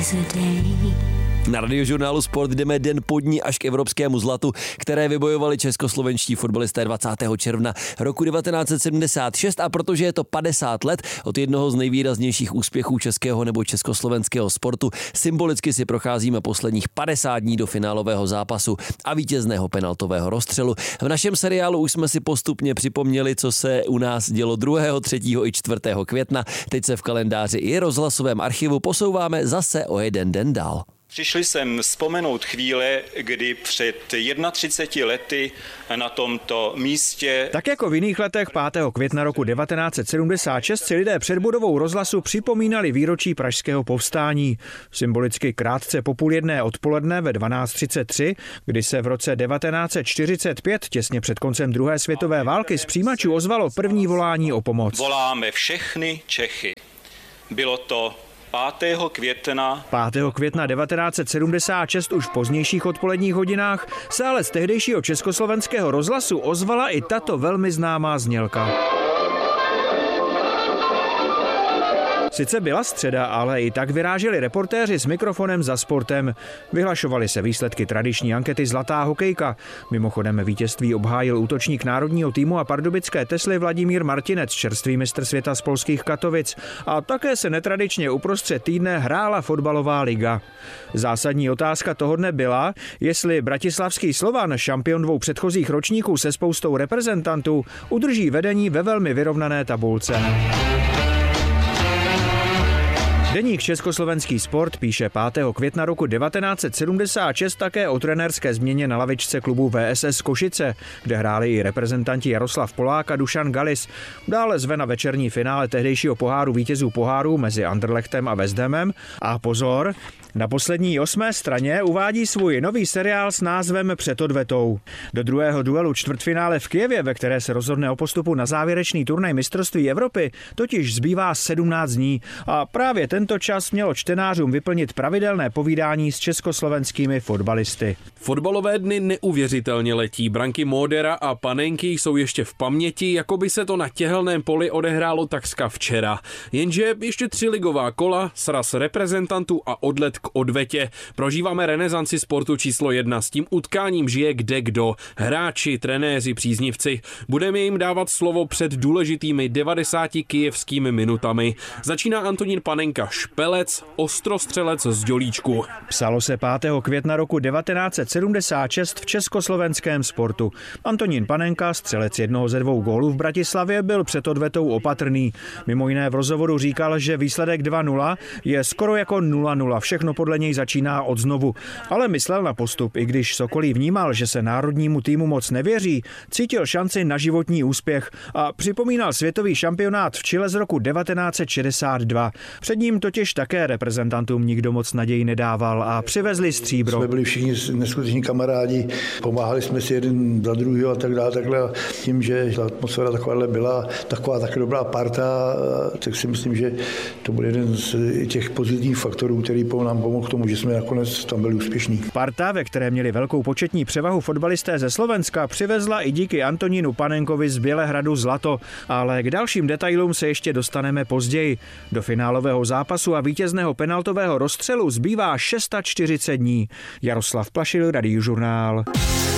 Na Radiožurnálu Sport jdeme den po dní až k evropskému zlatu, které vybojovali českoslovenští fotbalisté 20. června roku 1976, a protože je to 50 let od jednoho z nejvýraznějších úspěchů českého nebo československého sportu, symbolicky si procházíme posledních 50 dní do finálového zápasu a vítězného penaltového rozstřelu. V našem seriálu už jsme si postupně připomněli, co se u nás dělo 2., 3. i 4. května. Teď se v kalendáři i rozhlasovém archivu posouváme zase o jeden den dál. Přišli jsem vzpomenout chvíle, kdy před 31 lety na tomto místě... Tak jako v jiných letech 5. května roku 1976 si lidé před budovou rozhlasu připomínali výročí pražského povstání. Symbolicky krátce po 12:30 odpoledne ve 12:33, kdy se v roce 1945, těsně před koncem druhé světové války, z přijímačů ozvalo první volání o pomoc. Voláme všechny Čechy. Bylo to 5. května 1976 už v pozdějších odpoledních hodinách se ale z tehdejšího československého rozhlasu ozvala i tato velmi známá znělka. Sice byla středa, ale i tak vyráželi reportéři s mikrofonem za sportem. Vyhlašovaly se výsledky tradiční ankety Zlatá hokejka. Mimochodem vítězství obhájil útočník národního týmu a pardubické Tesly Vladimír Martinec, čerstvý mistr světa z polských Katovic. A také se netradičně uprostřed týdne hrála fotbalová liga. Zásadní otázka toho dne byla, jestli bratislavský Slovan, šampion 2 předchozích ročníků se spoustou reprezentantů, udrží vedení ve velmi vyrovnané tabulce. Deník Československý sport píše 5. května roku 1976 také o trenérské změně na lavičce klubu VSS Košice, kde hráli i reprezentanti Jaroslav Polák a Dušan Galis. Dále zve na večerní finále tehdejšího poháru vítězů pohárů mezi Anderlechtem a West Hamem. A pozor, na poslední 8. straně uvádí svůj nový seriál s názvem Před odvetou. Do druhého duelu čtvrtfinále v Kyjevě, ve které se rozhodne o postupu na závěrečný turnaj mistrovství Evropy, totiž zbývá 17 dní a právě tento čas mělo čtenářům vyplnit pravidelné povídání s československými fotbalisty. Fotbalové dny neuvěřitelně letí. Branky Módera a Panenky jsou ještě v paměti, jako by se to na těhelném poli odehrálo takřka včera. Jenže ještě 3 ligová kola, sraz reprezentantů a odlet k odvetě. Prožíváme renesanci sportu číslo 1. S tím utkáním žije kdekdo. Hráči, trenéři, příznivci. Budeme jim dávat slovo před důležitými 90 kyjevskými minutami. Začíná Antonín Panenka, špelec, ostrostřelec z Dělíčku. Psalo se 5. května roku 1976 v československém sportu. Antonín Panenka, střelec jednoho ze 2 gólů v Bratislavě, byl před odvetou opatrný. Mimo jiné v rozhovoru říkal, že výsledek 2-0 je skoro jako 0-0. Všechno podle něj začíná od znovu. Ale myslel na postup, i když Sokolí vnímal, že se národnímu týmu moc nevěří, cítil šanci na životní úspěch a připomínal světový šampionát v Chile z roku 1962. Před ním totiž také reprezentantům nikdo moc naději nedával a přivezli stříbro. Jsme byli všichni neskuteční kamarádi, pomáhali jsme si jeden za druhého a tak dále. Takhle. Tím, že ta atmosféra takováhle byla, taková taky dobrá parta, tak si myslím, že to byl jeden z těch pozitivních faktorů, který nám pomohl k tomu, že jsme nakonec tam byli úspěšní. Parta, ve které měli velkou početní převahu fotbalisté ze Slovenska, přivezla i díky Antonínu Panenkovi z Bělehradu zlato, ale k dalším detailům se ještě dostaneme později. Do finálového zápasu a vítězného penaltového rozstřelu zbývá 640 dní. Jaroslav Plašil, Radiožurnál.